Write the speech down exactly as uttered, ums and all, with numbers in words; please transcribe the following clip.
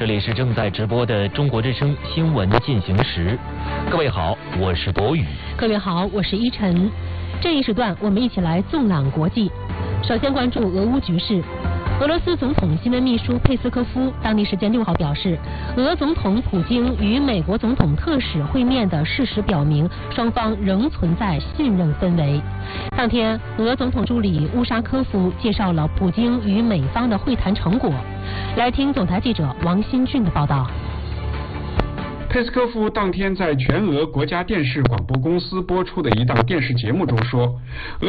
这里是正在直播的中国之声新闻进行时。各位好，我是博宇。 各位好，我是依晨。这一时段我们一起来纵览国际。首先关注俄乌局势。俄罗斯总统新闻秘书佩斯科夫当地时间六号表示，俄总统普京与美国总统特使会面的事实表明，双方仍存在信任氛围。当天，俄总统助理乌沙科夫介绍了普京与美方的会谈成果。来听总台记者王新俊的报道。 佩斯科夫当天在全俄国家电视广播公司播出的一档电视节目中说，俄